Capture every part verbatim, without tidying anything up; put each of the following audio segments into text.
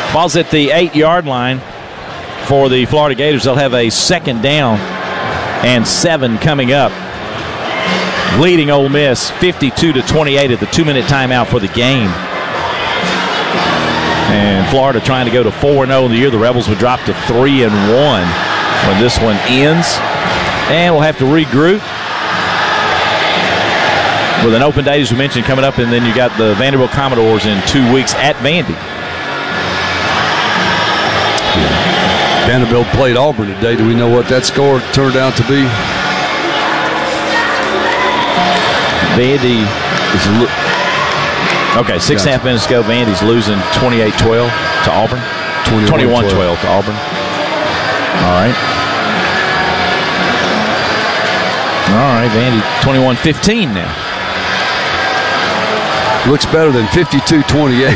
Ball's at the eight-yard line for the Florida Gators. They'll have a second down and seven coming up. Leading Ole Miss fifty-two to twenty-eight at the two-minute timeout for the game. And Florida trying to go to four and oh in the year. The Rebels would drop to three and one when this one ends. And we'll have to regroup with an open date, as we mentioned, coming up. And then you got the Vanderbilt Commodores in two weeks at Vandy. Vanderbilt played Auburn today. Do we know what that score turned out to be? Vandy is lo- okay. Six and a half minutes ago, Vandy's losing twenty-eight twelve to Auburn. twenty-one twelve to Auburn. All right. All right, Vandy twenty-one fifteen now. Looks better than fifty-two twenty-eight.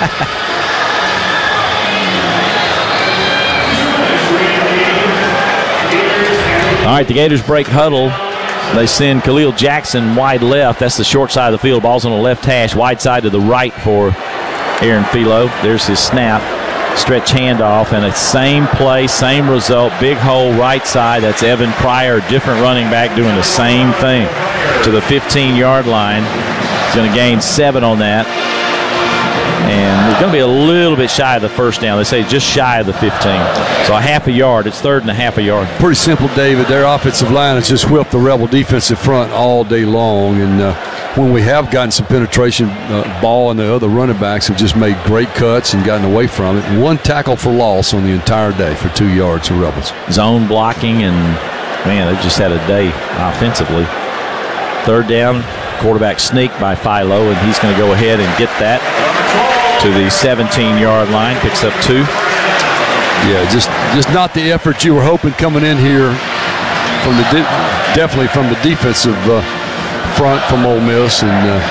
All right, the Gators break huddle. They send Khalil Jackson wide left. That's the short side of the field. Ball's on the left hash. Wide side to the right for Aaron Philo. There's his snap. Stretch handoff, and it's same play, same result. Big hole right side. That's Evan Pryor, different running back, doing the same thing to the fifteen-yard line. He's going to gain seven on that. And we're going to be a little bit shy of the first down. They say just shy of the fifteen. So a half a yard. It's third and a half a yard. Pretty simple, David. Their offensive line has just whipped the Rebel defensive front all day long. And uh, when we have gotten some penetration, uh, Ball and the other running backs have just made great cuts and gotten away from it. One tackle for loss on the entire day for two yards for Rebels. Zone blocking, and, man, they've just had a day offensively. Third down, quarterback sneak by Philo, and he's going to go ahead and get that to the seventeen-yard line. Picks up two. Yeah, just just not the effort you were hoping coming in here from the de- definitely from the defensive uh, front from Ole Miss, and uh,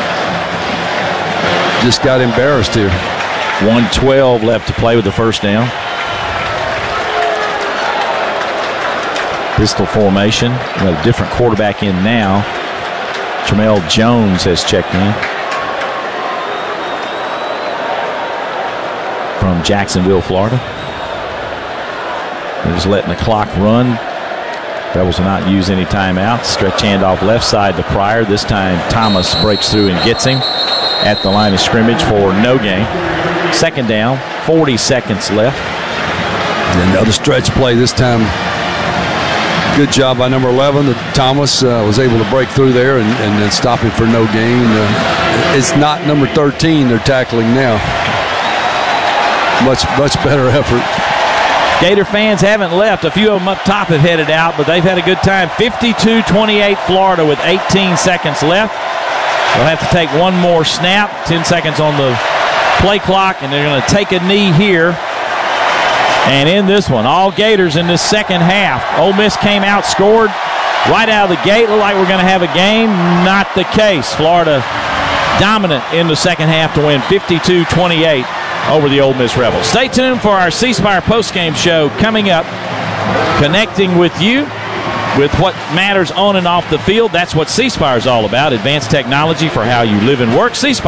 just got embarrassed here. one twelve left to play with the first down. Pistol formation. We got a different quarterback in now. Jamel Jones has checked in from Jacksonville, Florida. They're just letting the clock run. Rebels will not use any timeouts. Stretch handoff left side to Pryor. This time Thomas breaks through and gets him at the line of scrimmage for no gain. Second down, forty seconds left. And another stretch play this time. Good job by number eleven. Thomas uh, was able to break through there and, and then stop him for no gain. Uh, it's not number thirteen they're tackling now. Much, much better effort. Gator fans haven't left. A few of them up top have headed out, but they've had a good time. fifty-two twenty-eight Florida with eighteen seconds left. They'll have to take one more snap. ten seconds on the play clock, and they're going to take a knee here. And in this one, all Gators in this second half. Ole Miss came out, scored right out of the gate. Looked like we're going to have a game. Not the case. Florida dominant in the second half to win fifty-two twenty-eight over the Ole Miss Rebels. Stay tuned for our C Spire postgame show coming up, connecting with you with what matters on and off the field. That's what C Spire is all about. Advanced technology for how you live and work. C Spire.